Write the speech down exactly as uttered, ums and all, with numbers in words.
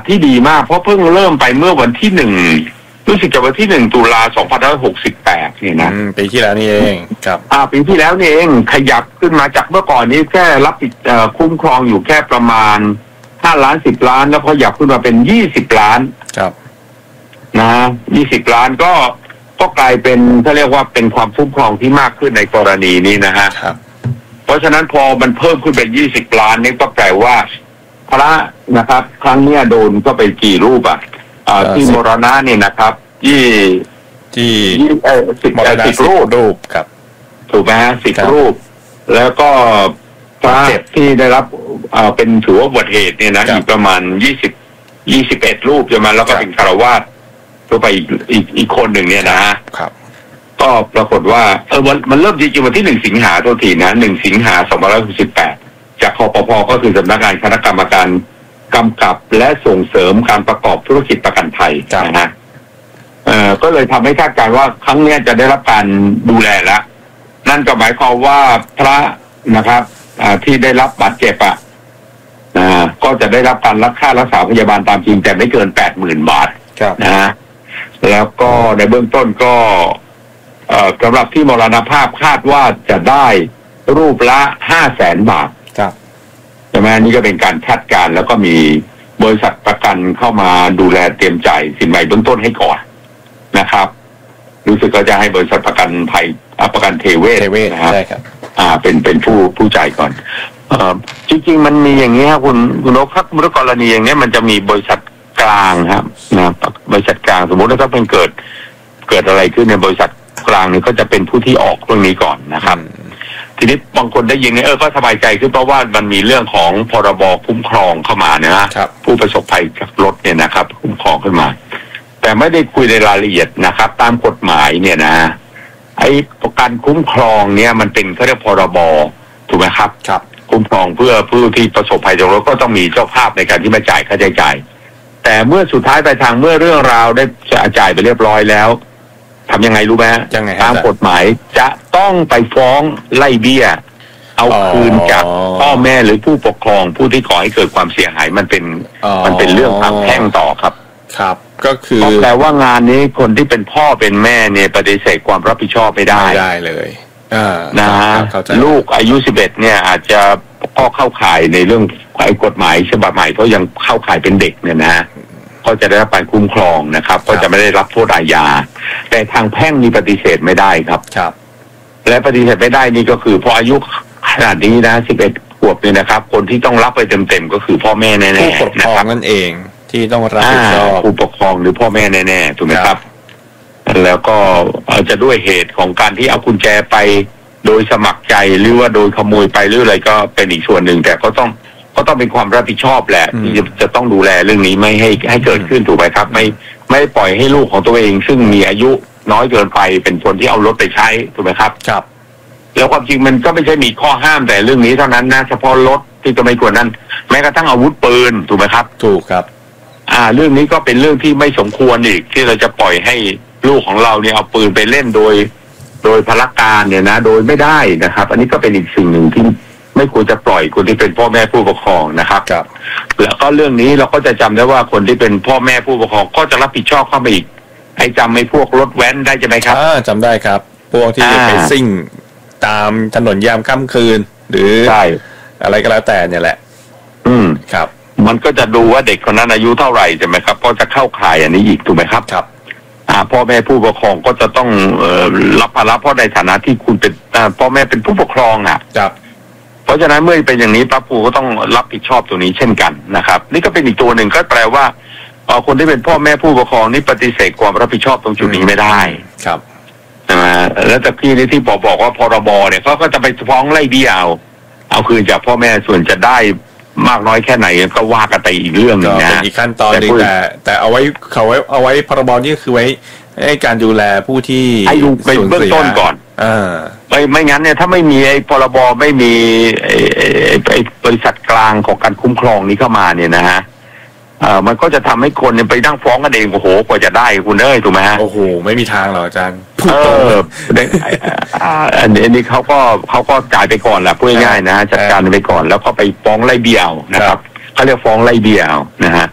ที่ดีมากเพราะเพิ่งเริ่มไปเมื่อวันที่หนึ่งรู้สึกจะวันที่หนึ่งตุลาสองพันห้าร้อยหกสิบแปดเนี่ยนะปีที่แล้วนี่เองครับอ่าปีที่แล้วนี่เองขยับขึ้นมาจากเมื่อก่อนนี้แค่รับผิดคุ้มครองอยู่แค่ประมาณห้าล้านสิบล้านแล้วขยับขึ้นมาเป็นยี่สิบล้านครับนะยี่สิบล้านก็ก็กลายเป็นเขาเรียกว่าเป็นความคุ้มครองที่มากขึ้นในกรณีนี้นะฮะครับเพราะฉะนั้นพอมันเพิ่มขึ้นเป็นยี่สิบล้านนี่ก็แปลว่าพระนะครับครั้งนี้โดนก็ไปกี่รูปอ่ะที่มรณะนี่นะครับยี่ที่เออสิบสิบรูปรูปครับถูกไหมฮะสิบรูปแล้วก็พระที่ได้รับเป็นถือว่าอุบัติเหตุเนี่ยนะอีกประมาณยี่สิบยี่สิบเอ็ดรูปใช่ไหมแล้วก็เป็นคารวาสตัวไปอีกอีกอีกคนหนึ่งเนี่ยนะฮะก็ปรากฏว่าเออมันเริ่มจริงๆวันที่หนึ่งสิงหาตัวทีนะหนึ่งสิงหาสองพันห้าร้อยหกสิบแปดจากคปภก็คือสำนักงานคณะกรรมการกำกับและส่งเสริมการประกอบธุรกิจประกันภัยนะฮะเอ่อก็เลยทำให้คาดการณ์ว่าครั้งนี้จะได้รับการดูแลแล้วนั่นก็หมายความว่าพระนะครับที่ได้รับบาดเจ็บอ่ะก็จะได้รับการรักษารักษาพยาบาลตามจริงแต่ไม่เกินแปดหมื่นบาทนะฮะแล้วก็ในเบื้องต้นก็สำหรับที่มรณภาพคาดว่าจะได้รูปละห้าแสนบาทใช่ไหมนี่ก็เป็นการคาดการณ์แล้วก็มีบริษัทประกันเข้ามาดูแลเตรียมจ่ายสินไหมเบื้องต้นให้ก่อนนะครับรู้สึกก็จะให้บริษัทประกันภัยประกันเทเวศนะครับอ่าเป็นเป็นผู้ผู้จ่ายก่อนเอ่อจริงๆมันมีอย่างนี้ครับคุณคุณนกครับเมื่อกรณีอย่างนี้มันจะมีบริษัทกลางครับนะบริษัทกลางสมมติว่าถ้าเป็นเกิดเกิดอะไรขึ้นในบริษัทกลางนี่ก็จะเป็นผู้ที่ออกเรื่องนี้ก่อนนะครับทีนี้บางคนได้ยินเนี่ยเออก็สบายใจขึ้นเพราะว่ามันมีเรื่องของพรบคุ้มครองเข้ามานะฮะผู้ประสบภัยจากรถเนี่ยนะครับคุ้มครองขึ้นมาแต่ไม่ได้คุยในรายละเอียดนะครับตามกฎหมายเนี่ยนะไอ้ประกันคุ้มครองเนี่ยมันเป็นเขาเรียกพรบถูกไหมครับครับคุ้มครองเพื่อผู้ที่ประสบภัยจากรถก็ต้องมีเจ้าภาพในการที่มาจ่ายค่าใช้จ่ายแต่เมื่อสุดท้ายปลายทางเมื่อเรื่องราวได้จ่ายไปเรียบร้อยแล้วทำยังไงรู้ไหมตามกฎหมายจะต้องไปฟ้องไล่เบี้ยเอาคืนจากพ่อแม่หรือผู้ปกครองผู้ที่ก่อให้เกิดความเสียหายมันเป็นมันเป็นเรื่องทางแพ่งต่อครับครับก็คือแปลว่างานนี้คนที่เป็นพ่อเป็นแม่เนี่ยปฏิเสธความรับผิดชอบไม่ได้ไม่ได้เลยนะลูกอายุสิบเอ็ดเนี่ยอาจจะพ่อเข้าข่ายในเรื่องไอ้กฎหมายฉบับใหม่เพราะยังเข้าข่ายเป็นเด็กเนี่ยนะก็จะได้รับการคุ้มครองนะครับก็จะไม่ได้รับโทษอาญาแต่ทางแพ่งนี่ปฏิเสธไม่ได้ครับครับและปฏิเสธไม่ได้นี่ก็คือพออายุขนาดนี้นะสิบเอ็ดขวบเนี่ยนะครับคนที่ต้องรับไปเต็มๆก็คือพ่อแม่แน่ๆผู้ปกครองนั่นเองที่ต้องรับผิดชอบผู้ปกครองหรือพ่อแม่แน่ๆถูกไหมครับแล้วก็อาจจะด้วยเหตุของการที่เอากุญแจไปโดยสมัครใจหรือว่าโดยขโมยไปหรืออะไรก็เป็นอีกส่วนหนึ่งแต่ก็ต้องก็ต้องเป็นความรับผิดชอบแหละที่จะต้องดูแลเรื่องนี้ไม่ให้ให้เกิดขึ้นถูกไหมครับไม่ไม่ปล่อยให้ลูกของตัวเองซึ่งมีอายุน้อยเกินไปเป็นคนที่เอารถไปใช้ถูกไหมครับครับแล้วความจริงมันก็ไม่ใช่มีข้อห้ามแต่เรื่องนี้เท่านั้นนะเฉพาะรถที่จะไม่ควรนั้นแม้กระทั่งอาวุธปืนถูกไหมครับถูกครับอ่าเรื่องนี้ก็เป็นเรื่องที่ไม่สมควรอีกที่เราจะปล่อยให้ลูกของเราเนี่ยเอาปืนไปเล่นโดยโดยพลการเนี่ยนะโดยไม่ได้นะครับอันนี้ก็เป็นอีกสิ่งหนึ่งที่ไม่ควรจะปล่อยคนที่เป็นพ่อแม่ผู้ปกครองนะครับครับแล้วก็เรื่องนี้เราก็จะจำได้ว่าคนที่เป็นพ่อแม่ผู้ปกครองก็จะรับผิดชอบเข้าไปอีกให้จำไอ้พวกรถแว้นได้ใช่ไหมครับอ่าจำได้ครับพวกที่ไปซิ่งตามถนนยามค่ำคืนหรือใช่อะไรก็แล้วแต่เนี่ยแหละอืมครับมันก็จะดูว่าเด็กคนนั้นอายุเท่าไหร่ใช่ไหมครับก็จะเข้าข่ายอันนี้อีกถูกไหมครับครับอ่าพ่อแม่ผู้ปกครองก็จะต้องเอ่อรับภาระเพราะในฐานะที่คุณเป็นอ่าพ่อแม่เป็นผู้ปกครองอ่ะครับเพราะฉะนั้นเมื่อเป็นอย่างนี้ปั๊บครูก็ต้องรับผิดชอบตัวนี้เช่นกันนะครับนี่ก็เป็นอีกตัวหนึ่งก็แปลว่าเอ่อคนที่เป็นพ่อแม่ผู้ปกครองนี่ปฏิเสธความรับผิดชอบตรงจุดนี้ไม่ได้ครับนะแล้วแต่พี่นี่ที่บอกบอกว่าพรบเนี่ยเขาก็จะไปฟ้องไล่เบี้ยเอาเอาคืนจากพ่อแม่ส่วนจะได้มากน้อยแค่ไหนก็ว่ากันไปอีกเรื่องนึงนะเป็นอีกขั้นตอนนึงแต่แต่เอาไว้เขาไว้เอาไว้พรบนี่คือไว้ให้การดูแลผู้ที่ให้ดูเป็นเบื้องต้นก่อนอ่าไม่ไม่งั้นเนี่ยถ้าไม่มีไอ้พรบไม่มีไอ้ไอ้บริษัทกลางของการคุ้มครองนี้เข้ามาเนี่ยนะฮะเอ่อมันก็จะทำให้คนเนี่ยไปนั่งฟ้องกันเองโอ้โหกว่าจะได้คุณเอ้ยถูกไหมฮะโอ้โหไม่มีทางหรอกอาจารย์เอออันนี้อันนี้เขาก็เขาก็จ่ายไปก่อนแหละพูดง่ายๆนะจัดการไปก่อนแล้วก็ไปฟ้องไล่เบี้ยนะครับเขาเรียกฟ้องไล่เบี้ยนะฮะ